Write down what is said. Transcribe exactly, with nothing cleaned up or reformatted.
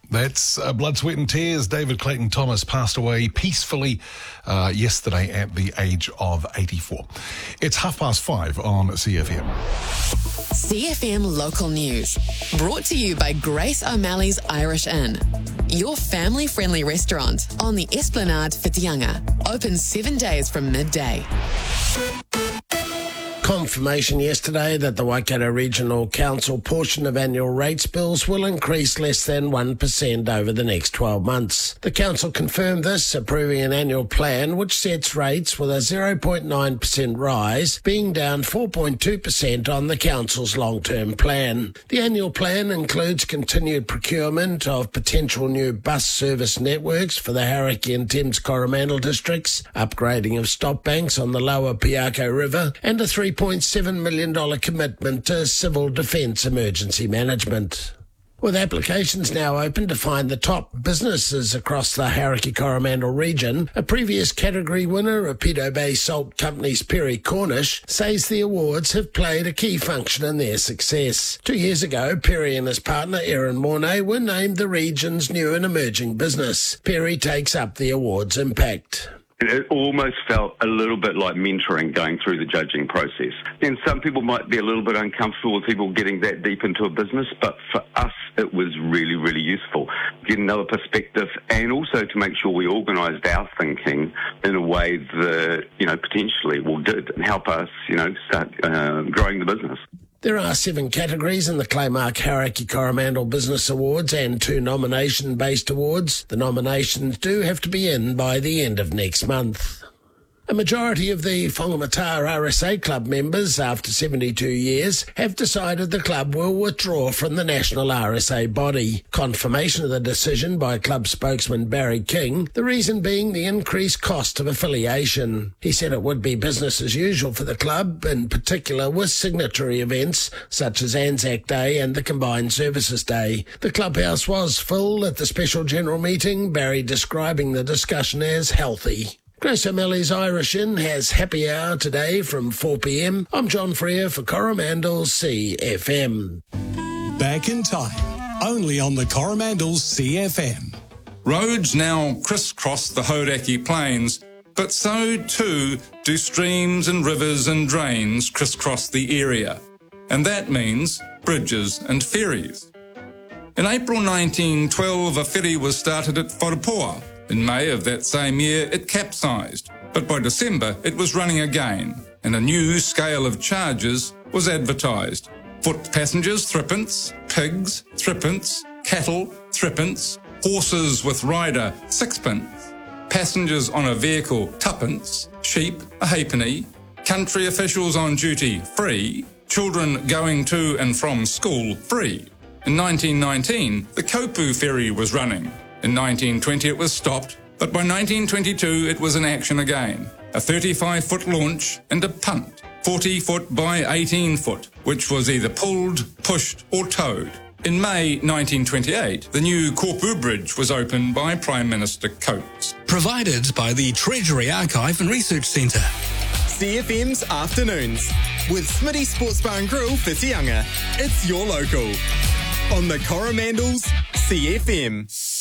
That's uh, Blood, Sweat and Tears. David Clayton Thomas passed away peacefully uh, yesterday at the age of eighty-four. It's half past five on C F M. C F M Local News. Brought to you by Grace O'Malley's Irish Inn. Your family-friendly restaurant on the Esplanade Whitianga. Open seven days from midday. Confirmation yesterday that the Waikato Regional Council portion of annual rates bills will increase less than one percent over the next twelve months. The Council confirmed this, approving an annual plan which sets rates with a zero point nine percent rise, being down four point two percent on the Council's long-term plan. The annual plan includes continued procurement of potential new bus service networks for the Hauraki and Thames Coromandel districts, upgrading of stop banks on the lower Piako River, and a three point seven million dollars commitment to civil defence emergency management. With applications now open to find the top businesses across the Hauraki Coromandel region, a previous category winner, Rapido Bay Salt Company's Perry Cornish, says the awards have played a key function in their success. Two years ago, Perry and his partner Erin Mornay were named the region's new and emerging business. Perry takes up the awards impact. It almost felt a little bit like mentoring going through the judging process. And some people might be a little bit uncomfortable with people getting that deep into a business, but for us, it was really, really useful. Get another perspective, and also to make sure we organised our thinking in a way that, you know, potentially will did help us, you know, start uh, growing the business. There are seven categories in the Claymark Hauraki Coromandel Business Awards and two nomination-based awards. The nominations do have to be in by the end of next month. A majority of the Whangamata R S A Club members, after seventy-two years, have decided the club will withdraw from the national R S A body. Confirmation of the decision by club spokesman Barry King, the reason being the increased cost of affiliation. He said it would be business as usual for the club, in particular with signatory events such as Anzac Day and the Combined Services Day. The clubhouse was full at the special general meeting, Barry describing the discussion as healthy. Grace O'Malley's Irish Inn has happy hour today from four p m. I'm John Freer for Coromandel C F M. Back in time, only on the Coromandel C F M. Roads now crisscross the Hauraki Plains, but so too do streams and rivers and drains crisscross the area. And that means bridges and ferries. In April nineteen twelve, a ferry was started at Wharapoa. In May of that same year, it capsized, but by December it was running again, and a new scale of charges was advertised. Foot passengers, threepence, pigs, threepence, cattle, threepence, horses with rider, sixpence, passengers on a vehicle, tuppence, sheep, a halfpenny, country officials on duty, free, children going to and from school, free. In nineteen nineteen, the Kopu ferry was running. In nineteen twenty it was stopped, but by nineteen twenty-two it was in action again. A thirty-five foot launch and a punt, forty foot by eighteen foot, which was either pulled, pushed or towed. In May nineteen twenty-eight, the new Kopu Bridge was opened by Prime Minister Coates. Provided by the Treasury Archive and Research Centre. C F M's Afternoons with Smitty Sports Bar and Grill Whitianga. It's your local on the Coromandel's C F M.